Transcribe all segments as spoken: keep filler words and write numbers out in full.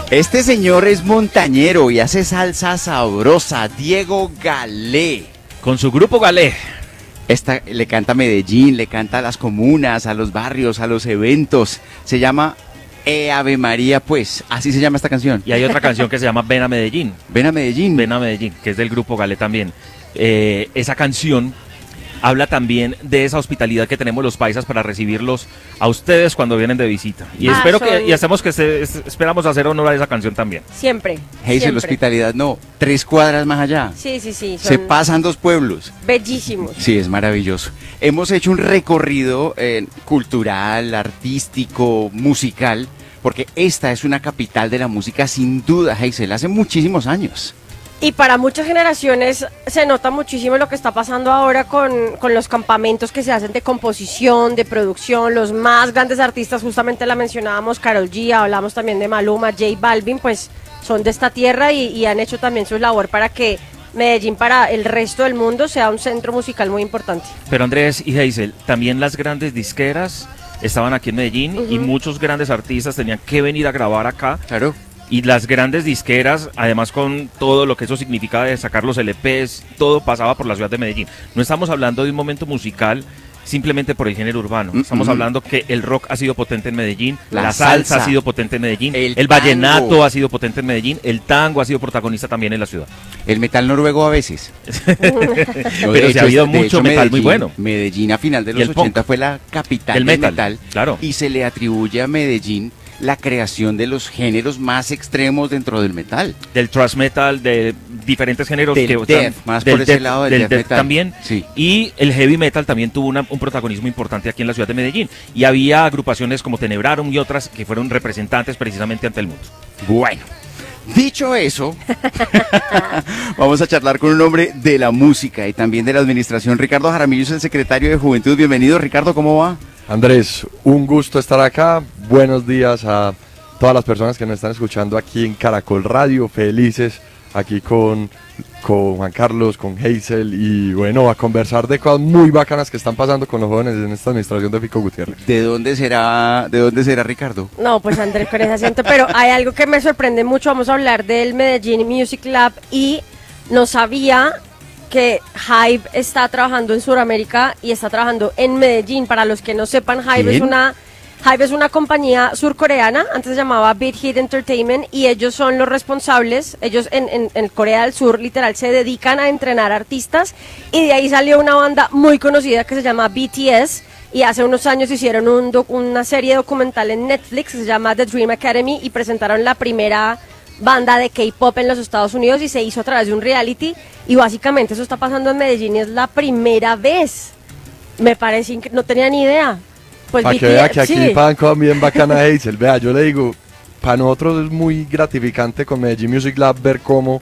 Este señor es montañero y hace salsa sabrosa, Diego Galé. Con su grupo Galé. Esta, le canta a Medellín, le canta a las comunas, a los barrios, a los eventos. Se llama eh, Ave María, pues, así se llama esta canción. Y hay otra canción que se llama Ven a Medellín. Ven a Medellín. Ven a Medellín, que es del grupo Galé también. Eh, esa canción habla también de esa hospitalidad que tenemos los paisas para recibirlos a ustedes cuando vienen de visita. Y Ah, espero son- que, y hacemos que se, es- esperamos hacer honor a esa canción también. Siempre. Hazel, siempre. hospitalidad, no, tres cuadras más allá. Sí, sí, sí. Se Son pasan dos pueblos. bellísimos. Sí, es maravilloso. Hemos hecho un recorrido eh, cultural, artístico, musical, porque esta es una capital de la música sin duda, Hazel, hace muchísimos años. Y para muchas generaciones se nota muchísimo lo que está pasando ahora con, con los campamentos que se hacen de composición, de producción. Los más grandes artistas, justamente la mencionábamos, Karol G, hablamos también de Maluma, J Balvin, pues son de esta tierra y, y han hecho también su labor para que Medellín para el resto del mundo sea un centro musical muy importante. Pero Andrés y Hazel, también las grandes disqueras estaban aquí en Medellín y Ujú. muchos grandes artistas tenían que venir a grabar acá. Claro. Y las grandes disqueras, además con todo lo que eso significaba de sacar los L Pes, todo pasaba por la ciudad de Medellín. No estamos hablando de un momento musical simplemente por el género urbano. Mm, Estamos mm. hablando que el rock ha sido potente en Medellín, la, La salsa, salsa, ha sido potente en Medellín, el el, tango. vallenato ha sido potente en Medellín, el tango ha sido protagonista también en la ciudad. El metal noruego a veces. Pero sí ha habido mucho metal muy bueno. Medellín a final de Y los el ochenta punk. fue la capital Del del metal, metal, claro. y se le atribuye a Medellín la creación de los géneros más extremos dentro del metal. Del thrash metal, de diferentes géneros Del que death, están- más por ese lado del death metal. también. Sí. Y el heavy metal también tuvo una- un protagonismo importante aquí en la ciudad de Medellín. Y había agrupaciones como Tenebrarum y otras que fueron representantes precisamente ante el mundo. Bueno, dicho eso, vamos a charlar con un hombre de la música y también de la administración. Ricardo Jaramillo es el secretario de Juventud. Bienvenido, Ricardo, ¿cómo va? Andrés, un gusto estar acá. Buenos días a todas las personas que nos están escuchando aquí en Caracol Radio. Felices aquí con, con Juan Carlos, con Hazel y bueno, a conversar de cosas muy bacanas que están pasando con los jóvenes en esta administración de Fico Gutiérrez. ¿De dónde será, de dónde será Ricardo? No, pues Andrés con ese acento, pero hay algo que me sorprende mucho. Vamos a hablar del Medellín Music Lab y no sabía que Hybe está trabajando en Sudamérica y está trabajando en Medellín. Para los que no sepan, Hybe es ¿Quién? una Hybe es una compañía surcoreana, antes se llamaba Beat Hit Entertainment y ellos son los responsables, ellos en, en, en Corea del Sur literal se dedican a entrenar artistas y de ahí salió una banda muy conocida que se llama B T S y hace unos años hicieron un doc- una serie documental en Netflix que se llama The Dream Academy y presentaron la primera banda de K-pop en los Estados Unidos y se hizo a través de un reality y básicamente eso está pasando en Medellín y es la primera vez. Me parece incre- no tenía ni idea. Pues Para que B T S, vea que aquí sí. pagan cosas bien bacanas, Hazel. Vea, yo le digo, para nosotros es muy gratificante con Medellín Music Lab ver cómo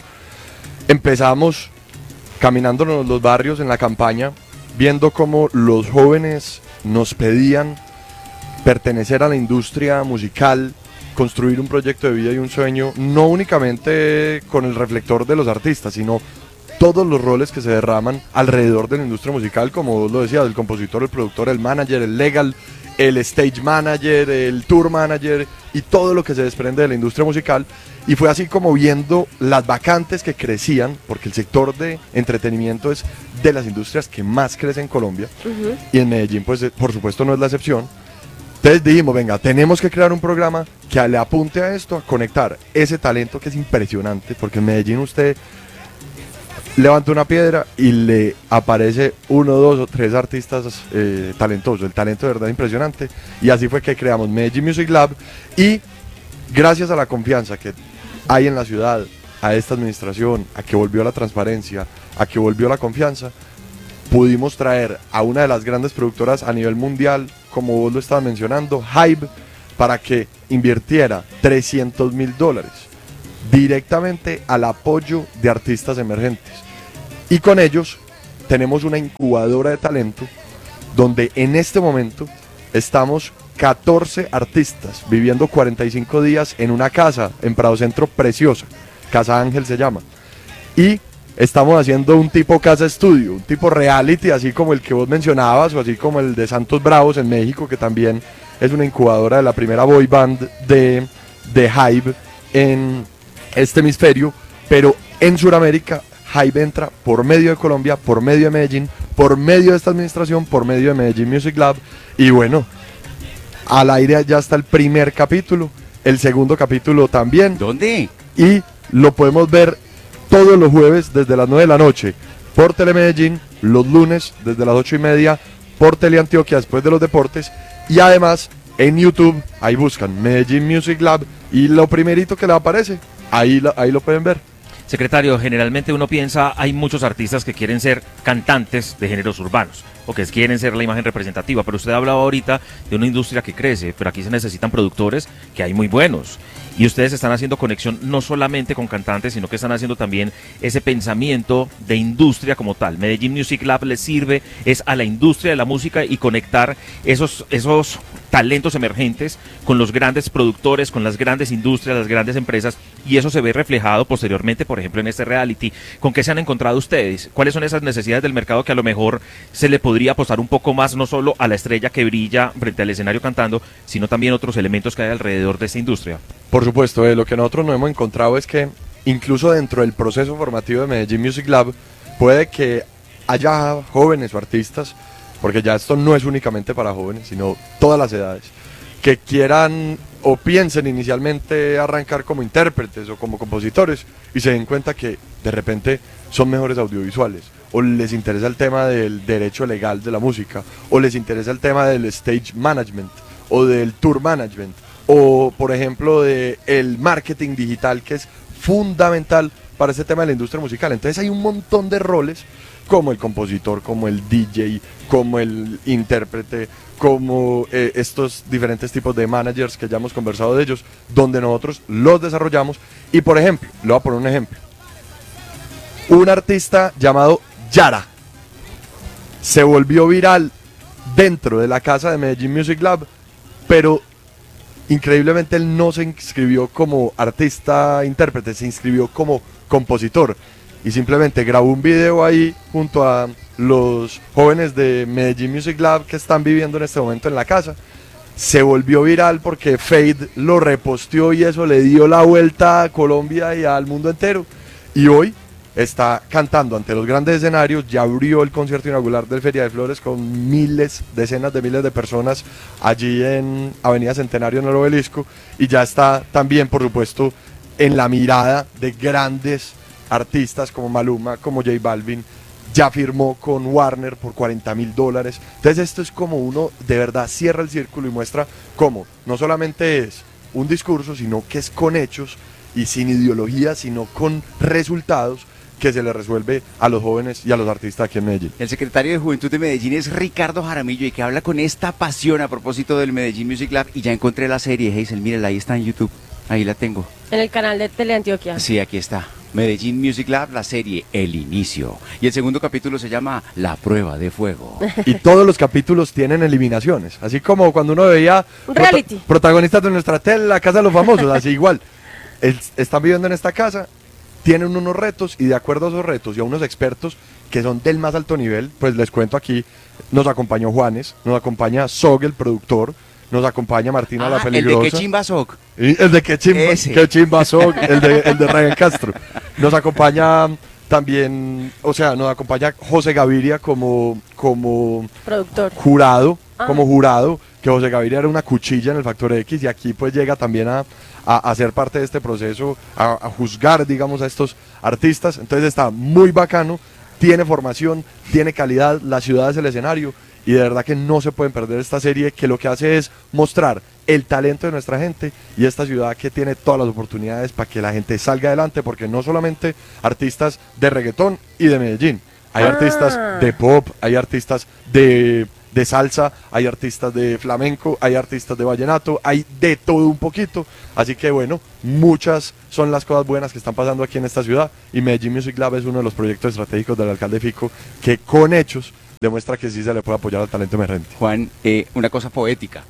empezamos caminando en los barrios en la campaña, viendo cómo los jóvenes nos pedían pertenecer a la industria musical, construir un proyecto de vida y un sueño, no únicamente con el reflector de los artistas, sino todos los roles que se derraman alrededor de la industria musical, como vos lo decías, el compositor, el productor, el manager, el legal, el stage manager, el tour manager y todo lo que se desprende de la industria musical. Y fue así como viendo las vacantes que crecían, porque el sector de entretenimiento es de las industrias que más crece en Colombia, Ujú. y en Medellín pues eh, por supuesto no es la excepción. Entonces dijimos, venga, tenemos que crear un programa que le apunte a esto, a conectar ese talento que es impresionante, porque en Medellín usted levanta una piedra y le aparece uno, dos o tres artistas eh, talentosos, el talento de verdad es impresionante, y así fue que creamos Medellín Music Lab, y gracias a la confianza que hay en la ciudad, a esta administración, a que volvió la transparencia, a que volvió la confianza, pudimos traer a una de las grandes productoras a nivel mundial, como vos lo estabas mencionando, Hybe, para que invirtiera trescientos mil dólares directamente al apoyo de artistas emergentes. Y con ellos tenemos una incubadora de talento donde en este momento estamos catorce artistas viviendo cuarenta y cinco días en una casa en Prado Centro preciosa, Casa Ángel se llama. Y estamos haciendo un tipo casa estudio, un tipo reality, así como el que vos mencionabas, o así como el de Santos Bravos en México, que también es una incubadora de la primera boy band de, de Hybe. en este hemisferio, pero en Sudamérica Hybe entra por medio de Colombia, por medio de Medellín, por medio de esta administración, por medio de Medellín Music Lab. Y bueno, al aire ya está el primer capítulo, el segundo capítulo también. ¿Dónde? Y lo podemos ver todos los jueves desde las nueve de la noche por Telemedellín, los lunes desde las ocho y media por Teleantioquia después de los deportes, y además en YouTube, ahí buscan Medellín Music Lab y lo primerito que les aparece, ahí, lo- ahí lo pueden ver. Secretario, generalmente uno piensa, hay muchos artistas que quieren ser cantantes de géneros urbanos o que quieren ser la imagen representativa, pero usted hablaba ahorita de una industria que crece, pero aquí se necesitan productores que hay muy buenos. Y ustedes están haciendo conexión no solamente con cantantes, sino que están haciendo también ese pensamiento de industria como tal. Medellín Music Lab les sirve es a la industria de la música y conectar esos, esos talentos emergentes con los grandes productores, con las grandes industrias, las grandes empresas, y eso se ve reflejado posteriormente, por ejemplo, en este reality. ¿Con qué se han encontrado ustedes? ¿Cuáles son esas necesidades del mercado que a lo mejor se le podría apostar un poco más, no solo a la estrella que brilla frente al escenario cantando, sino también otros elementos que hay alrededor de esta industria? Por supuesto, eh, lo que nosotros nos hemos encontrado es que incluso dentro del proceso formativo de Medellín Music Lab puede que haya jóvenes o artistas, porque ya esto no es únicamente para jóvenes, sino todas las edades, que quieran o piensen inicialmente arrancar como intérpretes o como compositores y se den cuenta que de repente son mejores audiovisuales, o les interesa el tema del derecho legal de la música, o les interesa el tema del stage management o del tour management, o por ejemplo de el marketing digital, que es fundamental para este tema de la industria musical. Entonces hay un montón de roles, como el compositor, como el D J, como el intérprete, como eh, estos diferentes tipos de managers que ya hemos conversado de ellos, donde nosotros los desarrollamos. Y por ejemplo, le voy a poner un ejemplo, un artista llamado Yara se volvió viral dentro de la casa de Medellín Music Lab, pero increíblemente él no se inscribió como artista intérprete, se inscribió como compositor y simplemente grabó un video ahí junto a los jóvenes de Medellín Music Lab que están viviendo en este momento en la casa. Se volvió viral porque Fade lo reposteó y eso le dio la vuelta a Colombia y al mundo entero, y hoy está cantando ante los grandes escenarios. Ya abrió el concierto inaugural del Feria de Flores con miles, decenas de miles de personas allí en Avenida Centenario, en el Obelisco, y ya está también, por supuesto, en la mirada de grandes artistas como Maluma, como J Balvin. Ya firmó con Warner por cuarenta mil dólares. Entonces esto es como uno de verdad cierra el círculo y muestra cómo no solamente es un discurso, sino que es con hechos y sin ideología, sino con resultados que se le resuelve a los jóvenes y a los artistas aquí en Medellín. El secretario de Juventud de Medellín es Ricardo Jaramillo, y que habla con esta pasión a propósito del Medellín Music Lab. Y ya encontré la serie, Hazel, mírala, ahí está en YouTube. Ahí la tengo. En el canal de Teleantioquia. Sí, aquí está. Medellín Music Lab, la serie El Inicio. Y el segundo capítulo se llama La Prueba de Fuego. Y todos los capítulos tienen eliminaciones, así como cuando uno veía Un reality. prota- protagonistas de nuestra tele, la casa de los famosos, así igual. El- están viviendo en esta casa, tienen unos retos, y de acuerdo a esos retos y a unos expertos que son del más alto nivel, pues les cuento aquí, nos acompañó Juanes, nos acompaña Sog, el productor, nos acompaña Martina la Ah, el Peligrosa. de Que Chimba Soc. Y el de Que Chimba, Ese. Que Chimba Sog, el de, el de Ryan Castro. Nos acompaña también, o sea, nos acompaña José Gaviria como, como Productor. jurado, Ah. como jurado, que José Gaviria era una cuchilla en el Factor X, y aquí pues llega también a, a, a ser parte de este proceso, a, a juzgar, digamos, a estos artistas. Entonces está muy bacano, tiene formación, tiene calidad, la ciudad es el escenario, y de verdad que no se pueden perder esta serie, que lo que hace es mostrar el talento de nuestra gente y esta ciudad que tiene todas las oportunidades para que la gente salga adelante, porque no solamente artistas de reggaetón y de Medellín, hay Ah. artistas de pop, hay artistas de, de salsa, hay artistas de flamenco, hay artistas de vallenato, hay de todo un poquito. Así que bueno, muchas son las cosas buenas que están pasando aquí en esta ciudad, y Medellín Music Lab es uno de los proyectos estratégicos del alcalde Fico, que con hechos demuestra que sí se le puede apoyar al talento emergente. Juan, eh, una cosa poética.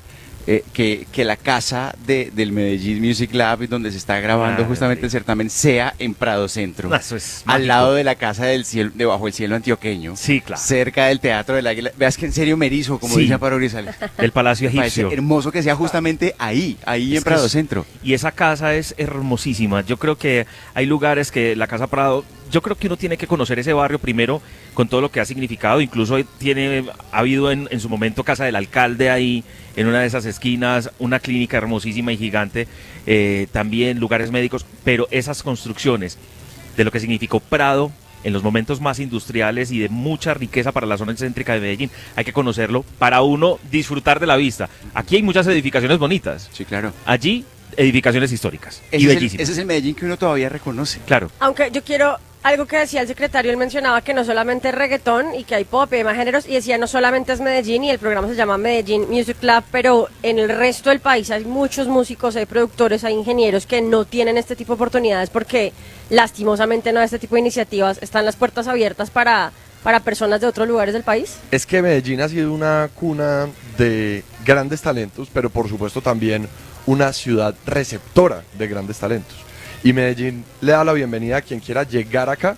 eh, que, que la casa de, del Medellín Music Lab, donde se está grabando Ah, justamente sí. el certamen, sea en Prado Centro. No, eso es al mágico. lado de la Casa del Cielo, debajo del cielo antioqueño. Sí, claro. Cerca del Teatro del Águila. Veas que en serio me erizo, como Sí. dice Amparo Grisales. Del Palacio Me parece Egipcio. hermoso que sea justamente ahí, ahí Es en que Prado es- Centro. Y esa casa es hermosísima. Yo creo que hay lugares que la Casa Prado, yo creo que uno tiene que conocer ese barrio primero con todo lo que ha significado. Incluso tiene, ha habido en, en su momento Casa del Alcalde ahí, en una de esas esquinas, una clínica hermosísima y gigante, eh, también lugares médicos, pero esas construcciones de lo que significó Prado en los momentos más industriales y de mucha riqueza para la zona céntrica de Medellín, hay que conocerlo para uno disfrutar de la vista. Aquí hay muchas edificaciones bonitas, Sí, claro. allí edificaciones históricas y Ese es, el, bellísimas. ese es el Medellín que uno todavía reconoce. Claro. Aunque yo quiero algo que decía el secretario, él mencionaba que no solamente es reggaetón y que hay pop y demás géneros, y decía no solamente es Medellín y el programa se llama Medellín Music Lab, pero en el resto del país hay muchos músicos, hay productores, hay ingenieros que no tienen este tipo de oportunidades porque lastimosamente no este tipo de iniciativas, están las puertas abiertas para, para personas de otros lugares del país. Es que Medellín ha sido una cuna de grandes talentos, pero por supuesto también una ciudad receptora de grandes talentos. Y Medellín le da la bienvenida a quien quiera llegar acá,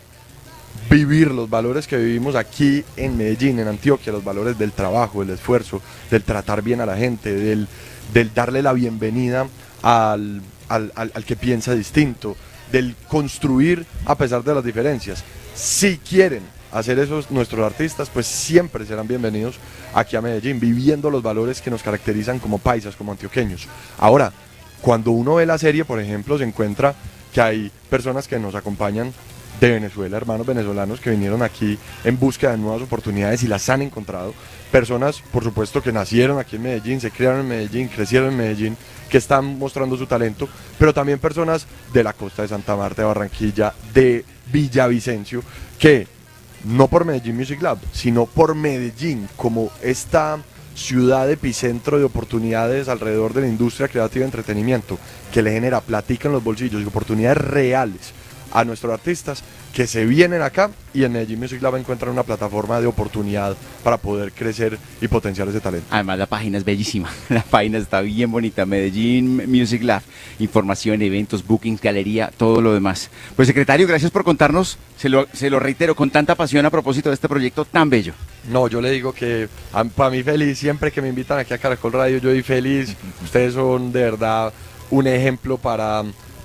vivir los valores que vivimos aquí en Medellín, en Antioquia, los valores del trabajo, del esfuerzo, del tratar bien a la gente, del, del darle la bienvenida al, al, al, al que piensa distinto, del construir a pesar de las diferencias. Si quieren hacer eso nuestros artistas, pues siempre serán bienvenidos aquí a Medellín, viviendo los valores que nos caracterizan como paisas, como antioqueños. Ahora, cuando uno ve la serie, por ejemplo, se encuentra que hay personas que nos acompañan de Venezuela, hermanos venezolanos que vinieron aquí en búsqueda de nuevas oportunidades y las han encontrado. Personas, por supuesto, que nacieron aquí en Medellín, se criaron en Medellín, crecieron en Medellín, que están mostrando su talento, pero también personas de la costa de Santa Marta, de Barranquilla, de Villavicencio, que no por Medellín Music Lab, sino por Medellín, como esta ciudad epicentro de oportunidades alrededor de la industria creativa y entretenimiento, que le genera platica en los bolsillos y oportunidades reales a nuestros artistas, que se vienen acá y en Medellín Music Lab encuentran una plataforma de oportunidad para poder crecer y potenciar ese talento. Además la página es bellísima, la página está bien bonita, Medellín Music Lab, información, eventos, bookings, galería, todo lo demás. Pues secretario, gracias por contarnos, se lo, se lo reitero, con tanta pasión a propósito de este proyecto tan bello. No, yo le digo que para mí feliz, siempre que me invitan aquí a Caracol Radio, yo soy feliz. Ustedes son de verdad un ejemplo para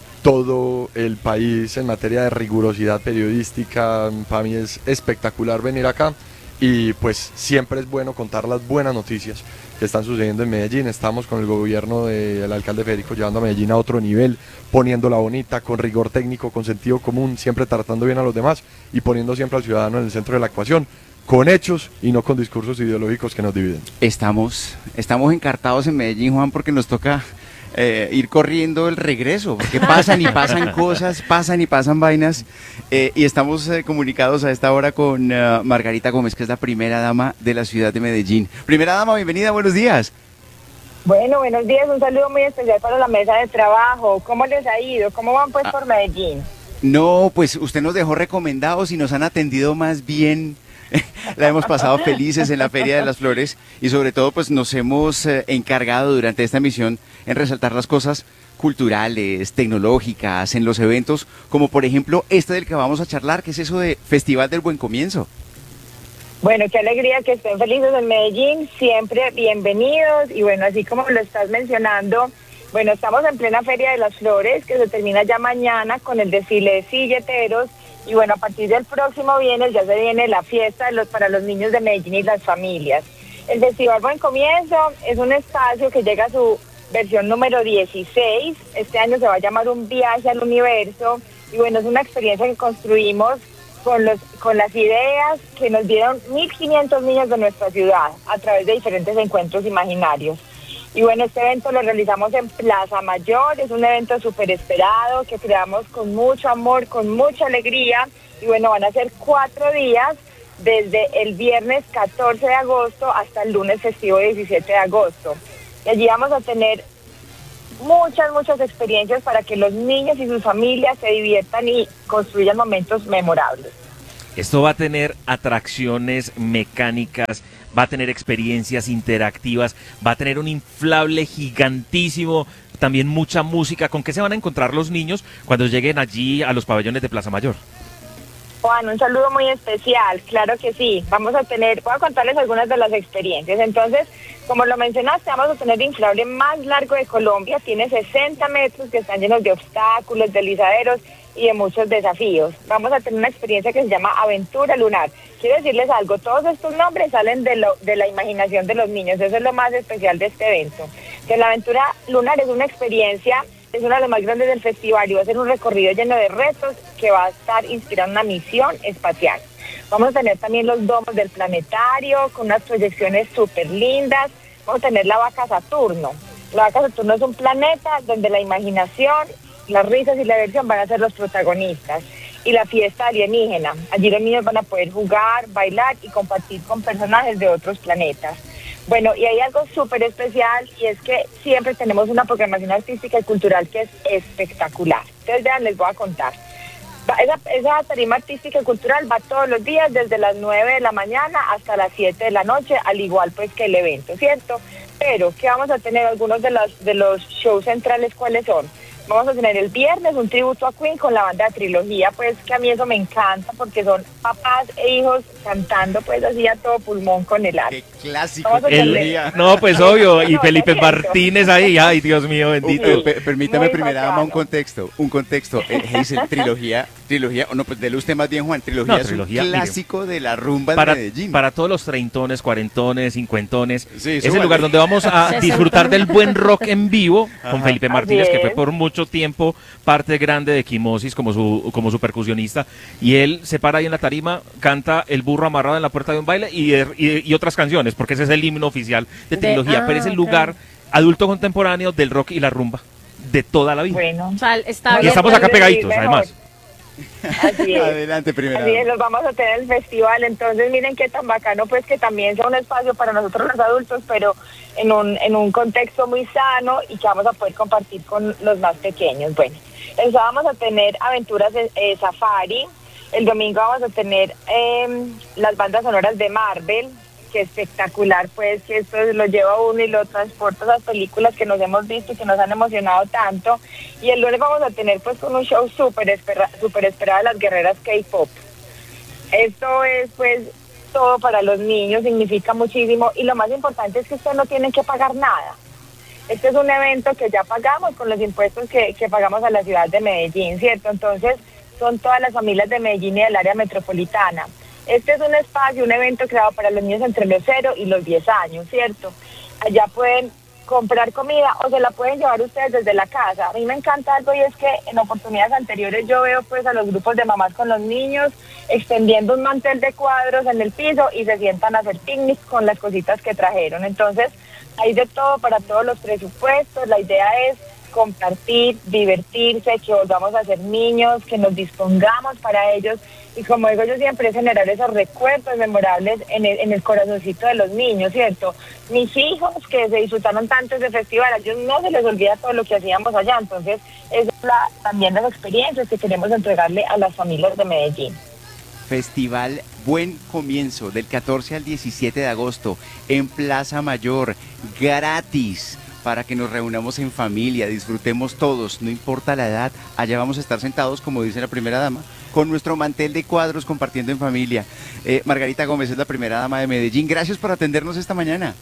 todo el país en materia de rigurosidad periodística. Para mí es espectacular venir acá y pues siempre es bueno contar las buenas noticias que están sucediendo en Medellín. Estamos con el gobierno del alcalde Federico llevando a Medellín a otro nivel, poniéndola bonita, con rigor técnico, con sentido común, siempre tratando bien a los demás y poniendo siempre al ciudadano en el centro de la ecuación, con hechos y no con discursos ideológicos que nos dividen. Estamos, estamos encartados en Medellín, Juan, porque nos toca eh, ir corriendo el regreso, porque pasan y pasan cosas, pasan y pasan vainas, eh, y estamos eh, comunicados a esta hora con uh, Margarita Gómez, que es la primera dama de la ciudad de Medellín. Primera dama, bienvenida, buenos días. Bueno, buenos días, un saludo muy especial para la mesa de trabajo. ¿Cómo les ha ido? ¿Cómo van pues por Medellín? No, pues usted nos dejó recomendados y nos han atendido más bien. La hemos pasado felices en la Feria de las Flores y sobre todo pues nos hemos eh, encargado durante esta emisión en resaltar las cosas culturales, tecnológicas, en los eventos, como por ejemplo este del que vamos a charlar, que es eso de Festival del Buen Comienzo. Bueno, qué alegría que estén felices en Medellín, siempre bienvenidos. Y bueno, así como lo estás mencionando, bueno, estamos en plena Feria de las Flores, que se termina ya mañana con el desfile de silleteros. Y bueno, a partir del próximo viernes ya se viene la fiesta de los, para los niños de Medellín y las familias. El Festival Buen Comienzo es un espacio que llega a su versión número dieciséis. Este año se va a llamar Un Viaje al Universo. Y bueno, es una experiencia que construimos con, los, con las ideas que nos dieron mil quinientos niños de nuestra ciudad a través de diferentes encuentros imaginarios. Y bueno, este evento lo realizamos en Plaza Mayor, es un evento súper esperado que creamos con mucho amor, con mucha alegría. Y bueno, van a ser cuatro días, desde el viernes catorce de agosto hasta el lunes festivo diecisiete de agosto. Y allí vamos a tener muchas, muchas experiencias para que los niños y sus familias se diviertan y construyan momentos memorables. Esto va a tener atracciones mecánicas, va a tener experiencias interactivas, va a tener un inflable gigantísimo, también mucha música. ¿Con qué se van a encontrar los niños cuando lleguen allí a los pabellones de Plaza Mayor? Juan, un saludo muy especial, claro que sí. Vamos a tener, voy a contarles algunas de las experiencias. Entonces, como lo mencionaste, vamos a tener el inflable más largo de Colombia, tiene sesenta metros, que están llenos de obstáculos, deslizaderos y de muchos desafíos. Vamos a tener una experiencia que se llama Aventura Lunar. Quiero decirles algo, todos estos nombres salen de, lo, de la imaginación de los niños, eso es lo más especial de este evento. Que la Aventura Lunar es una experiencia, es una de las más grandes del festival y va a ser un recorrido lleno de retos que va a estar inspirando una misión espacial. Vamos a tener también los domos del planetario con unas proyecciones súper lindas. Vamos a tener la vaca Saturno. La vaca Saturno es un planeta donde la imaginación, las risas y la diversión van a ser los protagonistas. Y la fiesta alienígena. Allí los niños van a poder jugar, bailar y compartir con personajes de otros planetas. Bueno, y hay algo súper especial y es que siempre tenemos una programación artística y cultural que es espectacular. Entonces, vean, les voy a contar. Va, esa, esa tarima artística y cultural va todos los días desde las nueve de la mañana hasta las siete de la noche, al igual pues que el evento, ¿cierto? Pero, ¿qué vamos a tener? Algunos de los, de los shows centrales, ¿cuáles son? Vamos a tener el viernes un tributo a Queen con la banda de Trilogía, pues que a mí eso me encanta porque son papás e hijos cantando pues así a todo pulmón con el arte. Qué clásico. El, no, pues obvio, y Felipe Martínez ahí, ay Dios mío, bendito. Uh, per, permítame, Muy primera bacano. dama, un contexto, un contexto. Eh, Hazel, trilogía, trilogía, o no, pues dele usted más bien, Juan, trilogía, No, es trilogía, un mire, clásico de la rumba para, de Medellín. para todos los treintones, cuarentones, cincuentones, Sí, es el súbale. lugar donde vamos a disfrutar del buen rock en vivo con Ajá. Felipe Así Martínez, que fue es. por mucho tiempo parte grande de Quimosis como su, como su percusionista, y él se para ahí en la tarima, canta El burro amarrado en la puerta de un baile y, y, y otras canciones, porque ese es el himno oficial de De- Trilogía, ah, pero es el ok. lugar adulto contemporáneo del rock y la rumba de toda la vida. Bueno, O sea, está Y bien. estamos acá Entonces, pegaditos, mejor. además. Así es. Adelante, primera Así es, dama. los vamos a tener en el festival, entonces miren qué tan bacano pues que también sea un espacio para nosotros los adultos, pero en un, en un contexto muy sano y que vamos a poder compartir con los más pequeños. Bueno, el sábado vamos a tener aventuras de eh, safari, el domingo vamos a tener eh, las bandas sonoras de Marvel, que espectacular pues que esto lo lleva a uno y lo transporta a esas películas que nos hemos visto y que nos han emocionado tanto. Y el lunes vamos a tener pues con un show súper espera, super esperado de las guerreras K-pop. Esto es pues todo para los niños, significa muchísimo y lo más importante es que ustedes no tienen que pagar nada. Este es un evento que ya pagamos con los impuestos que, que pagamos a la ciudad de Medellín, ¿cierto? Entonces son todas las familias de Medellín y del área metropolitana. Este es un espacio, un evento creado para los niños entre los cero y los diez años, ¿cierto? Allá pueden comprar comida o se la pueden llevar ustedes desde la casa. A mí me encanta algo y es que en oportunidades anteriores yo veo pues a los grupos de mamás con los niños extendiendo un mantel de cuadros en el piso y se sientan a hacer picnic con las cositas que trajeron. Entonces hay de todo para todos los presupuestos. La idea es compartir, divertirse, que volvamos a ser niños, que nos dispongamos para ellos y como digo yo siempre es generar esos recuerdos memorables en el, en el corazoncito de los niños, ¿cierto? Mis hijos que se disfrutaron tanto ese festival, a ellos no se les olvida todo lo que hacíamos allá, entonces es la, también las experiencias que queremos entregarle a las familias de Medellín. Festival Buen Comienzo del catorce al diecisiete de agosto en Plaza Mayor, gratis, para que nos reunamos en familia, disfrutemos todos, no importa la edad, allá vamos a estar sentados, como dice la primera dama, con nuestro mantel de cuadros compartiendo en familia. Eh, Margarita Gómez es la primera dama de Medellín, gracias por atendernos esta mañana.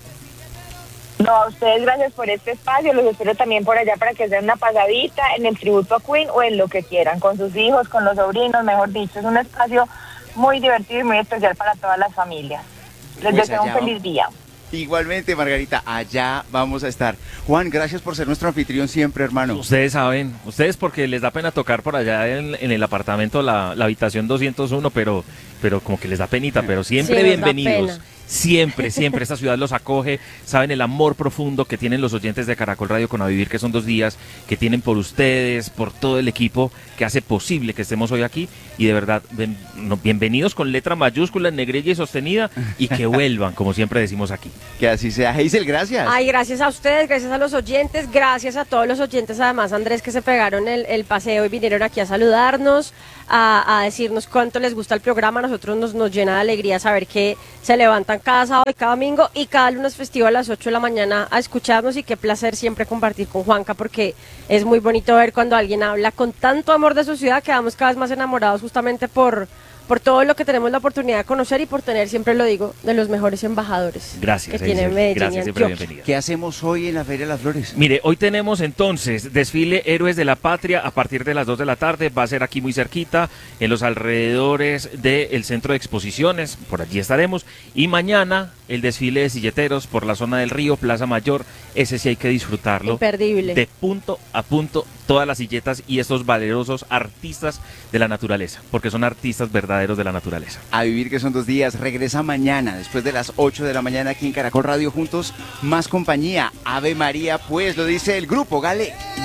No, a ustedes gracias por este espacio, los espero también por allá para que den una pasadita en el tributo a Queen o en lo que quieran, con sus hijos, con los sobrinos, mejor dicho, es un espacio muy divertido y muy especial para todas las familias. Les Pues deseo un allá feliz vamos. día. Igualmente, Margarita, allá vamos a estar. Juan, gracias por ser nuestro anfitrión siempre, hermano. Ustedes saben, ustedes porque les da pena tocar por allá en, en el apartamento, la, la habitación doscientos uno, pero, pero como que les da penita, pero siempre Sí, nos da bienvenidos. pena. Siempre, siempre esta ciudad los acoge, saben el amor profundo que tienen los oyentes de Caracol Radio con A Vivir, que son dos días, que tienen por ustedes, por todo el equipo que hace posible que estemos hoy aquí, y de verdad, ben, no, bienvenidos con letra mayúscula, en negrilla y sostenida, y que vuelvan, como siempre decimos aquí. Que así sea. Hazel, gracias. Ay, gracias a ustedes, gracias a los oyentes, gracias a todos los oyentes, además Andrés, que se pegaron el, el paseo y vinieron aquí a saludarnos, a, a decirnos cuánto les gusta el programa. A nosotros nos, nos llena de alegría saber que se levantan cada sábado y cada domingo y cada lunes festivo a las ocho de la mañana a escucharnos, y qué placer siempre compartir con Juanca, porque es muy bonito ver cuando alguien habla con tanto amor de su ciudad. Quedamos cada vez más enamorados justamente por, por todo lo que tenemos la oportunidad de conocer y por tener, siempre lo digo, de los mejores embajadores Gracias, que tiene Hazel. Medellín Gracias, y siempre Antioquia. bienvenida. ¿Qué hacemos hoy en la Feria de las Flores? Mire, hoy tenemos entonces desfile Héroes de la Patria a partir de las dos de la tarde. Va a ser aquí muy cerquita, en los alrededores del centro de exposiciones. Por allí estaremos. Y mañana el desfile de silleteros por la zona del río, Plaza Mayor. Ese sí hay que disfrutarlo. Imperdible. De punto a punto, todas las silletas y estos valerosos artistas de la naturaleza, porque son artistas verdaderos de la naturaleza. A Vivir, que son dos días, regresa mañana después de las ocho de la mañana aquí en Caracol Radio. Juntos, más compañía. Ave María, pues, lo dice el grupo Gale.